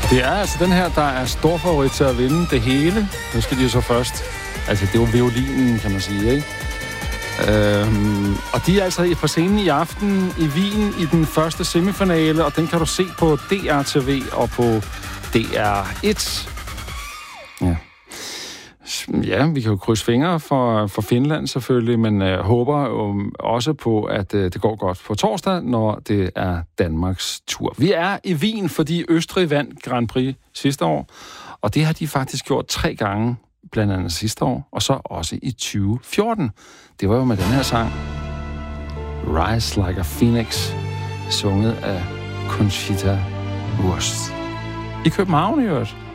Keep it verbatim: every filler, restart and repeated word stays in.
Det er altså den her, der er stor favorit til at vinde det hele. Nu skal de jo så først. Altså, det er jo violinen, kan man sige, ikke? Øhm, og de er altså på scenen i aften i Wien i den første semifinale, og den kan du se på D R T V og på D R et. Ja. Ja, vi kan jo krydse fingre for, for Finland selvfølgelig, men øh, håber jo også på, at øh, det går godt på torsdag, når det er Danmarks tur. Vi er i Wien, fordi Østrig vandt Grand Prix sidste år, og det har de faktisk gjort tre gange, blandt andet sidste år, og så også i tyve fjorten. Det var jo med den her sang, Rise Like a Phoenix, sunget af Conchita Wurst. I København i øvrigt.